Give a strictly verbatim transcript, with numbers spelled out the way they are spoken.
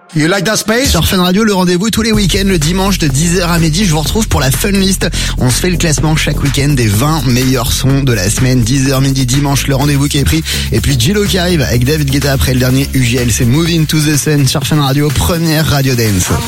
You like that space? Sur Fun Radio, le rendez-vous tous les week-ends, le dimanche de dix heures à midi. Je vous retrouve pour la Fun List. On se fait le classement chaque week-end des vingt meilleurs sons de la semaine. dix heures midi dimanche, le rendez-vous qui est pris. Et puis Gillo qui arrive avec David Guetta après le dernier U G L. C'est Moving to the Sun sur Fun Radio, première radio dance.